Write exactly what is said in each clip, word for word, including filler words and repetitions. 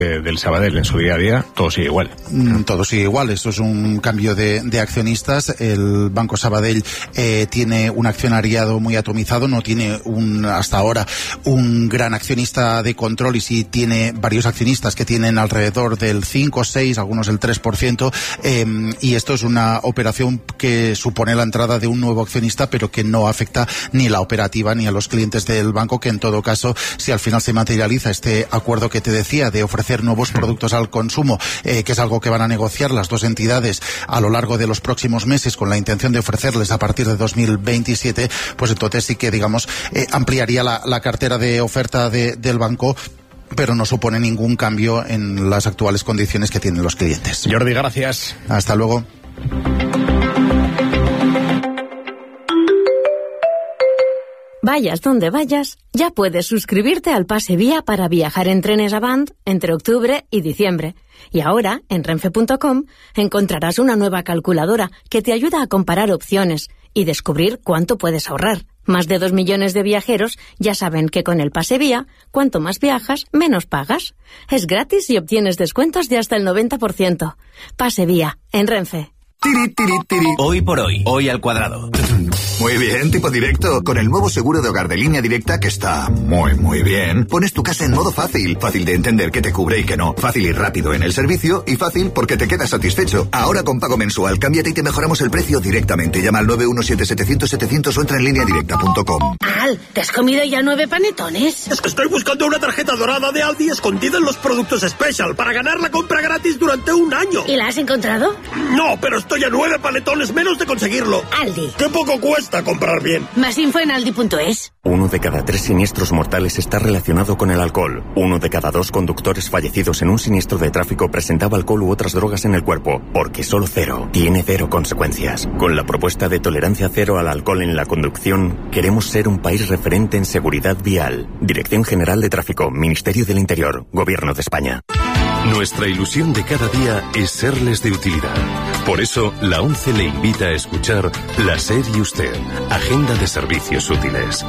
del Sabadell en su día a día, todo sigue igual. Mm, todo sigue igual. Esto es un cambio de, de accionistas. El Banco Sabadell eh, tiene un accionariado muy atomizado, no tiene un, hasta ahora un gran accionista de control, y sí tiene varios accionistas que tienen alrededor del cinco, seis, algunos el tres por ciento, eh, y esto es una operación que supone la entrada de un nuevo accionista, pero que no afecta ni la operativa ni a los clientes del banco, que en todo caso, si al final se materializa este acuerdo que te decía de ofrecer nuevos productos al consumo, eh, que es algo que van a negociar las dos entidades a lo largo de los próximos meses con la intención de ofrecerles a partir de dos mil veintisiete, pues entonces sí que, digamos, eh, ampliaría la, la cartera de oferta de, del banco, pero no supone ningún cambio en las actuales condiciones que tienen los clientes. Jordi, gracias. Hasta luego. Vayas donde vayas, ya puedes suscribirte al Pase Vía para viajar en trenes Avant entre octubre y diciembre. Y ahora, en renfe punto com, encontrarás una nueva calculadora que te ayuda a comparar opciones y descubrir cuánto puedes ahorrar. Más de dos millones de viajeros ya saben que con el Pase Vía, cuanto más viajas, menos pagas. Es gratis y obtienes descuentos de hasta el noventa por ciento. Pase Vía, en Renfe. Tiri, tiri, tiri. Hoy por hoy, hoy al cuadrado. Muy bien, tipo directo. Con el nuevo seguro de hogar de Línea Directa, que está muy, muy bien, pones tu casa en modo fácil. Fácil de entender qué te cubre y qué no. Fácil y rápido en el servicio, y fácil porque te quedas satisfecho. Ahora con pago mensual, cámbiate y te mejoramos el precio directamente. Llama al nueve uno siete siete cero cero siete cero cero o entra en línea directa punto com. Al, ¿te has comido ya nueve panetones? Es que estoy buscando una tarjeta dorada de Aldi escondida en los productos Special para ganar la compra gratis durante un año. ¿Y la has encontrado? No, pero estoy a nueve panetones menos de conseguirlo. Aldi. Qué poco cuesta comprar bien. Más info en aldi punto es. Uno de cada tres siniestros mortales está relacionado con el alcohol. Uno de cada dos conductores fallecidos en un siniestro de tráfico presentaba alcohol u otras drogas en el cuerpo, porque solo cero tiene cero consecuencias. Con la propuesta de tolerancia cero al alcohol en la conducción, queremos ser un país referente en seguridad vial. Dirección General de Tráfico, Ministerio del Interior, Gobierno de España. Nuestra ilusión de cada día es serles de utilidad. Por eso, la ONCE le invita a escuchar La SER y Usted, Agenda de Servicios Útiles.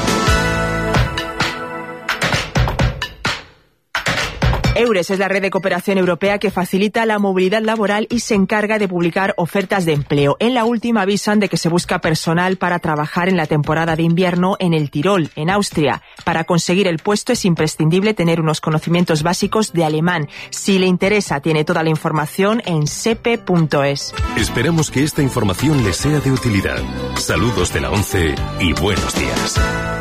EURES es la red de cooperación europea que facilita la movilidad laboral y se encarga de publicar ofertas de empleo. En la última avisan de que se busca personal para trabajar en la temporada de invierno en el Tirol, en Austria. Para conseguir el puesto es imprescindible tener unos conocimientos básicos de alemán. Si le interesa, tiene toda la información en sepe punto es. Esperamos que esta información le sea de utilidad. Saludos de la ONCE y buenos días.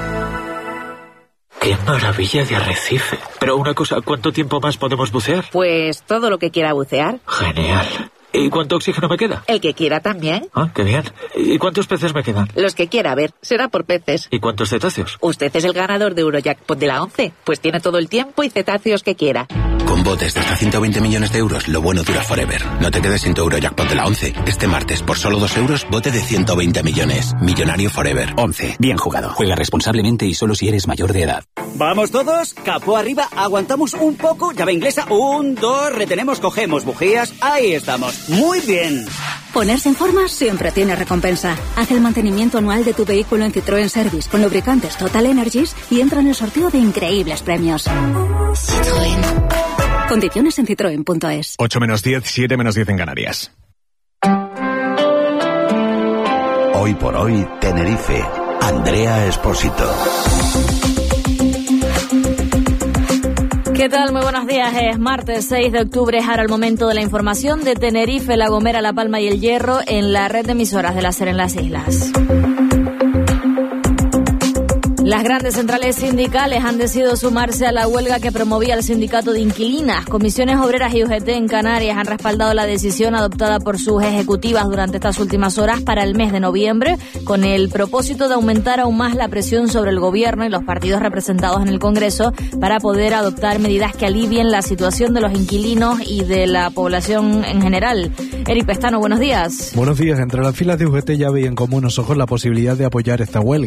¡Qué maravilla de arrecife! Pero una cosa, ¿cuánto tiempo más podemos bucear? Pues todo lo que quiera bucear. Genial. ¿Y cuánto oxígeno me queda? El que quiera también. Ah, qué bien. ¿Y cuántos peces me quedan? Los que quiera, a ver, será por peces. ¿Y cuántos cetáceos? Usted es el ganador de Eurojackpot de la ONCE, pues tiene todo el tiempo y cetáceos que quiera. Con botes de hasta ciento veinte millones de euros, lo bueno dura forever. No te quedes sin tu Eurojackpot de la ONCE. Este martes, por solo dos euros, bote de ciento veinte millones. Millonario forever. ONCE. Bien jugado. Juega responsablemente y solo si eres mayor de edad. ¿Vamos todos? Capó arriba, aguantamos un poco, llave inglesa, un, dos, retenemos, cogemos, bujías, ahí estamos. Muy bien. Ponerse en forma siempre tiene recompensa. Haz el mantenimiento anual de tu vehículo en Citroën Service con lubricantes Total Energies y entra en el sorteo de increíbles premios. Citroën. Condiciones en citroen punto es. ocho menos diez, siete menos diez en Canarias. Hoy por hoy, Tenerife. Andrea Espósito. ¿Qué tal? Muy buenos días. Es martes seis de octubre. Es ahora el momento de la información de Tenerife, La Gomera, La Palma y El Hierro en la red de emisoras de la SER en las islas. Las grandes centrales sindicales han decidido sumarse a la huelga que promovía el sindicato de inquilinas. Comisiones Obreras y U G T en Canarias han respaldado la decisión adoptada por sus ejecutivas durante estas últimas horas para el mes de noviembre, con el propósito de aumentar aún más la presión sobre el gobierno y los partidos representados en el Congreso para poder adoptar medidas que alivien la situación de los inquilinos y de la población en general. Eric Pestano, buenos días. Buenos días. Entre las filas de U G T ya veían con buenos ojos la posibilidad de apoyar esta huelga,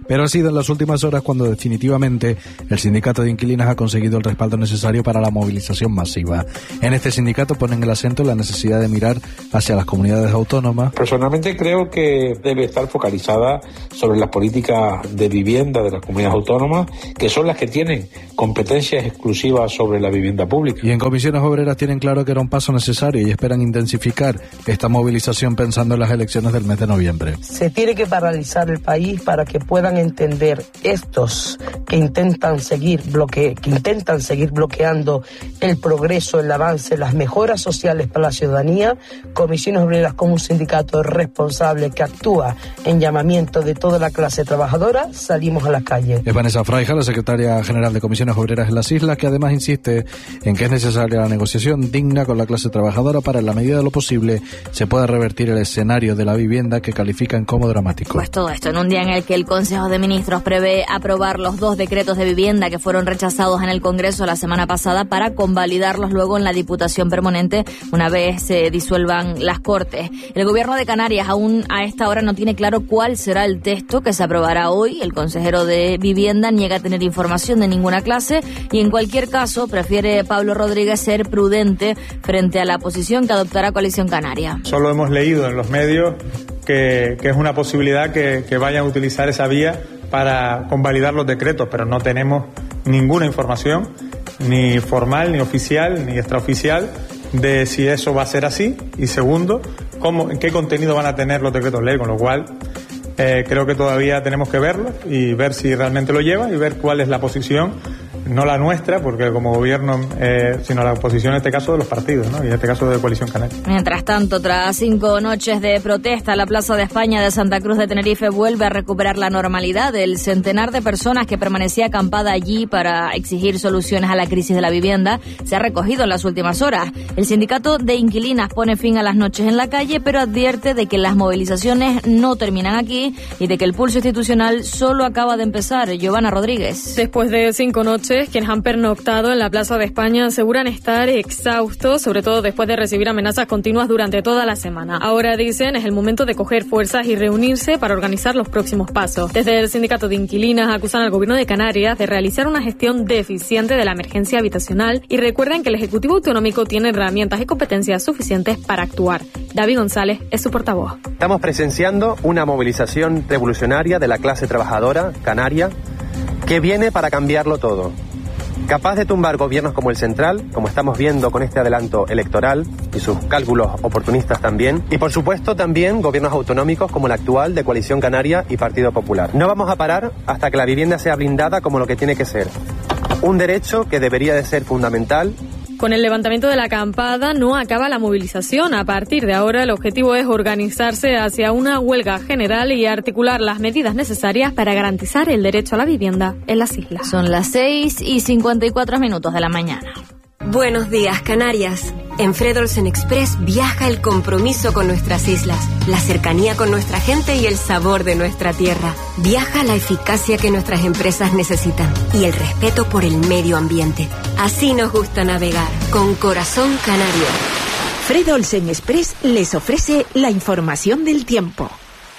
pero ha sido en las últimas horas cuando definitivamente el sindicato de inquilinas ha conseguido el respaldo necesario para la movilización masiva. En este sindicato ponen el acento en la necesidad de mirar hacia las comunidades autónomas. Personalmente creo que debe estar focalizada sobre las políticas de vivienda de las comunidades autónomas, que son las que tienen competencias exclusivas sobre la vivienda pública. Y en Comisiones Obreras tienen claro que era un paso necesario y esperan intensificar esta movilización pensando en las elecciones del mes de noviembre. Se tiene que paralizar el país para que puedan entender estos que intentan seguir bloque, que intentan seguir bloqueando el progreso, el avance, las mejoras sociales para la ciudadanía. Comisiones Obreras, como un sindicato responsable que actúa en llamamiento de toda la clase trabajadora, salimos a la calle. Es Vanessa Fraija, la secretaria general de Comisiones Obreras en las Islas, que además insiste en que es necesaria la negociación digna con la clase trabajadora para, en la medida de lo posible, se pueda revertir el escenario de la vivienda que califican como dramático. Pues todo esto en un día en el que el Consejo de Ministros prevé aprobar los dos decretos de vivienda que fueron rechazados en el Congreso la semana pasada para convalidarlos luego en la Diputación Permanente una vez se disuelvan las Cortes. El Gobierno de Canarias aún a esta hora no tiene claro cuál será el texto que se aprobará hoy. El consejero de Vivienda niega tener información de ninguna clase y en cualquier caso prefiere Pablo Rodríguez ser prudente frente a la posición que adoptará Coalición Canaria. Solo hemos leído en los medios que, que es una posibilidad que, que vayan a utilizar esa vía para convalidar los decretos, pero no tenemos ninguna información, ni formal, ni oficial, ni extraoficial, de si eso va a ser así, y segundo, cómo, qué contenido van a tener los decretos ley, con lo cual eh, creo que todavía tenemos que verlo y ver si realmente lo lleva y ver cuál es la posición, no la nuestra, porque como gobierno, eh, sino la posición en este caso de los partidos, ¿no? Y en este caso de Coalición Canaria. Mientras tanto, tras cinco noches de protesta, la Plaza de España de Santa Cruz de Tenerife vuelve a recuperar la normalidad. El centenar de personas que permanecía acampada allí para exigir soluciones a la crisis de la vivienda se ha recogido en las últimas horas. El sindicato de inquilinas pone fin a las noches en la calle, pero advierte de que las movilizaciones no terminan aquí y de que el pulso institucional solo acaba de empezar. Giovanna Rodríguez. Después de cinco noches, quienes han pernoctado en la Plaza de España aseguran estar exhaustos, sobre todo después de recibir amenazas continuas durante toda la semana. Ahora, dicen, es el momento de coger fuerzas y reunirse para organizar los próximos pasos. Desde el sindicato de inquilinas acusan al gobierno de Canarias de realizar una gestión deficiente de la emergencia habitacional y recuerdan que el Ejecutivo Autonómico tiene herramientas y competencias suficientes para actuar. David González es su portavoz. Estamos presenciando una movilización revolucionaria de la clase trabajadora canaria que viene para cambiarlo todo. Capaz de tumbar gobiernos como el central, como estamos viendo con este adelanto electoral y sus cálculos oportunistas también, y por supuesto también gobiernos autonómicos como el actual de Coalición Canaria y Partido Popular. No vamos a parar hasta que la vivienda sea blindada como lo que tiene que ser. Un derecho que debería de ser fundamental. Con el levantamiento de la acampada no acaba la movilización. A partir de ahora el objetivo es organizarse hacia una huelga general y articular las medidas necesarias para garantizar el derecho a la vivienda en las islas. Son las seis y cincuenta y cuatro minutos de la mañana. Buenos días, Canarias. En Fred Olsen Express viaja el compromiso con nuestras islas, la cercanía con nuestra gente y el sabor de nuestra tierra. Viaja la eficacia que nuestras empresas necesitan y el respeto por el medio ambiente. Así nos gusta navegar, con corazón canario. Fred Olsen Express les ofrece la información del tiempo.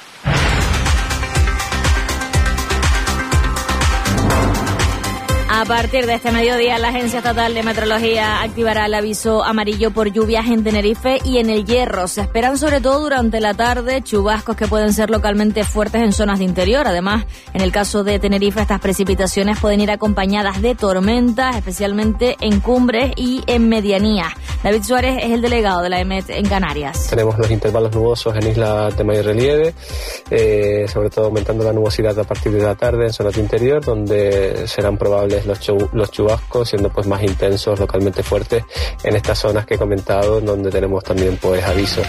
A partir de este mediodía, la Agencia Estatal de Meteorología activará el aviso amarillo por lluvias en Tenerife y en El Hierro. Se esperan sobre todo durante la tarde chubascos que pueden ser localmente fuertes en zonas de interior. Además, en el caso de Tenerife, estas precipitaciones pueden ir acompañadas de tormentas, especialmente en cumbres y en medianías. David Suárez es el delegado de la E M E T en Canarias. Tenemos los intervalos nubosos en islas de mayor relieve, eh, sobre todo aumentando la nubosidad a partir de la tarde en zonas de interior, donde serán probables los, chu- los chubascos, siendo pues más intensos, localmente fuertes en estas zonas que he comentado, donde tenemos también pues aviso.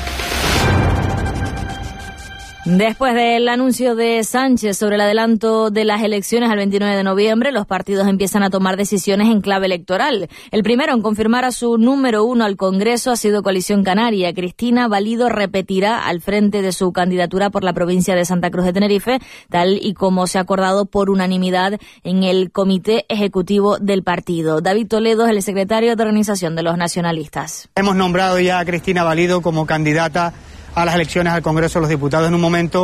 Después del anuncio de Sánchez sobre el adelanto de las elecciones al veintinueve de noviembre, los partidos empiezan a tomar decisiones en clave electoral. El primero en confirmar a su número uno al Congreso ha sido Coalición Canaria. Cristina Valido repetirá al frente de su candidatura por la provincia de Santa Cruz de Tenerife, tal y como se ha acordado por unanimidad en el Comité Ejecutivo del partido. David Toledo es el secretario de Organización de los Nacionalistas. Hemos nombrado ya a Cristina Valido como candidata a las elecciones al Congreso de los Diputados en un momento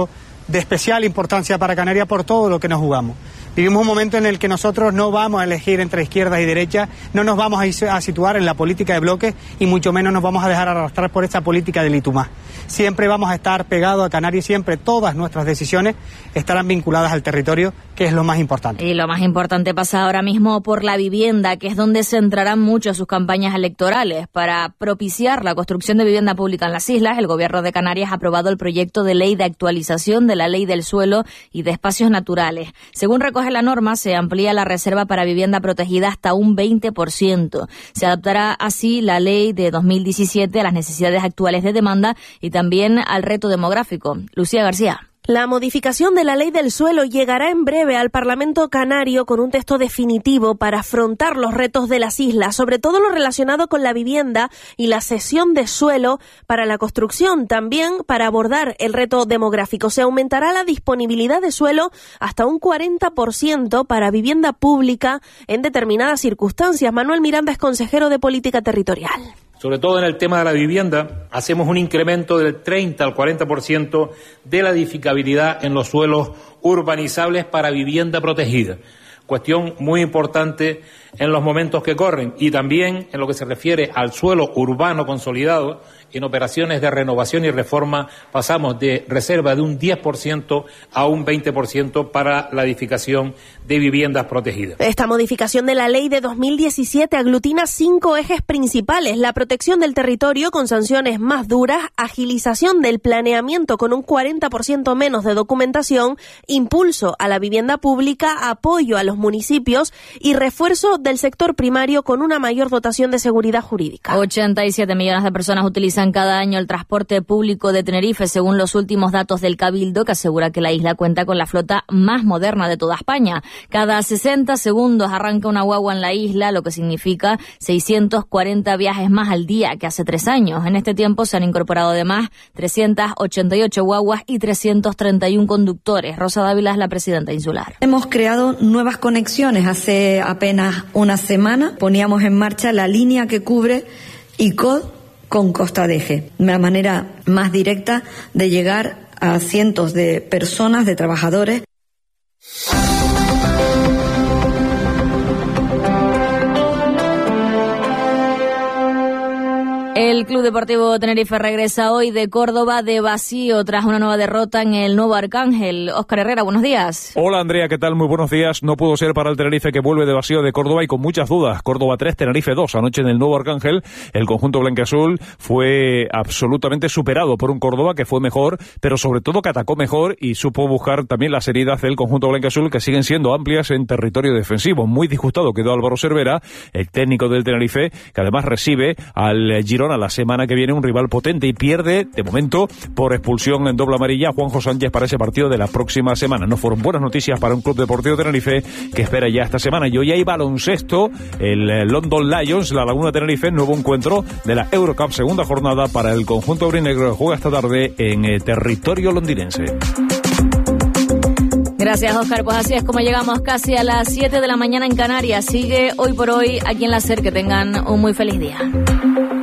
de especial importancia para Canarias por todo lo que nos jugamos. Vivimos un momento en el que nosotros no vamos a elegir entre izquierdas y derechas, no nos vamos a situar en la política de bloques y mucho menos nos vamos a dejar arrastrar por esta política del y tú más. Siempre vamos a estar pegados a Canarias, siempre todas nuestras decisiones estarán vinculadas al territorio, que es lo más importante. Y lo más importante pasa ahora mismo por la vivienda, que es donde centrarán mucho sus campañas electorales. Para propiciar la construcción de vivienda pública en las islas, el Gobierno de Canarias ha aprobado el proyecto de ley de actualización de la Ley del Suelo y de Espacios Naturales. Según recoge la norma, se amplía la reserva para vivienda protegida hasta un veinte por ciento. Se adaptará así la ley de dos mil diecisiete a las necesidades actuales de demanda y también al reto demográfico. Lucía García. La modificación de la Ley del Suelo llegará en breve al Parlamento canario con un texto definitivo para afrontar los retos de las islas, sobre todo lo relacionado con la vivienda y la cesión de suelo para la construcción, también para abordar el reto demográfico. Se aumentará la disponibilidad de suelo hasta un cuarenta por ciento para vivienda pública en determinadas circunstancias. Manuel Miranda es consejero de Política Territorial. Sobre todo en el tema de la vivienda, hacemos un incremento del treinta al cuarenta por ciento de la edificabilidad en los suelos urbanizables para vivienda protegida. Cuestión muy importante en los momentos que corren y también en lo que se refiere al suelo urbano consolidado. En operaciones de renovación y reforma pasamos de reserva de un diez por ciento a un veinte por ciento para la edificación de viviendas protegidas. Esta modificación de la ley de dos mil diecisiete aglutina cinco ejes principales: la protección del territorio con sanciones más duras, agilización del planeamiento con un cuarenta por ciento menos de documentación, impulso a la vivienda pública, apoyo a los municipios y refuerzo del sector primario con una mayor dotación de seguridad jurídica. ochenta y siete millones de personas utilizan cada año el transporte público de Tenerife, según los últimos datos del Cabildo, que asegura que la isla cuenta con la flota más moderna de toda España. Cada sesenta segundos arranca una guagua en la isla, lo que significa seiscientos cuarenta viajes más al día que hace tres años. En este tiempo se han incorporado además trescientas ochenta y ocho guaguas y trescientos treinta y uno conductores. Rosa Dávila es la presidenta insular. Hemos creado nuevas conexiones. Hace apenas una semana poníamos en marcha la línea que cubre I C O D con Costa de Eje, una manera más directa de llegar a cientos de personas, de trabajadores. El Club Deportivo Tenerife regresa hoy de Córdoba de vacío tras una nueva derrota en el Nuevo Arcángel. Óscar Herrera, buenos días. Hola Andrea, ¿qué tal? Muy buenos días. No pudo ser para el Tenerife, que vuelve de vacío de Córdoba y con muchas dudas. Córdoba tres, Tenerife dos. Anoche en el Nuevo Arcángel el conjunto blanquiazul fue absolutamente superado por un Córdoba que fue mejor, pero sobre todo que atacó mejor y supo buscar también las heridas del conjunto blanquiazul, que siguen siendo amplias en territorio defensivo. Muy disgustado quedó Álvaro Cervera, el técnico del Tenerife, que además recibe al Girona la semana que viene, un rival potente, y pierde de momento por expulsión en doble amarilla a Juanjo Sánchez para ese partido de la próxima semana. No fueron buenas noticias para un Club Deportivo Tenerife que espera ya esta semana. Y hoy hay baloncesto, el London Lions, la Laguna Tenerife, nuevo encuentro de la Eurocup, segunda jornada para el conjunto aurinegro, que juega esta tarde en eh, territorio londinense. Gracias, Óscar. Pues así es como llegamos casi a las siete de la mañana en Canarias. Sigue Hoy por Hoy aquí en la SER. Que tengan un muy feliz día.